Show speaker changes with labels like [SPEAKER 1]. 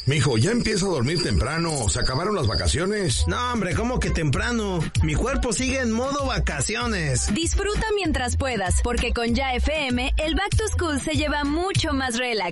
[SPEAKER 1] Mijo, ya empieza a dormir temprano. ¿Se acabaron las vacaciones?
[SPEAKER 2] No, hombre, ¿cómo que temprano? Mi cuerpo sigue en modo vacaciones.
[SPEAKER 3] Disfruta mientras puedas, porque con Ya FM, el Back to School se lleva mucho más relax.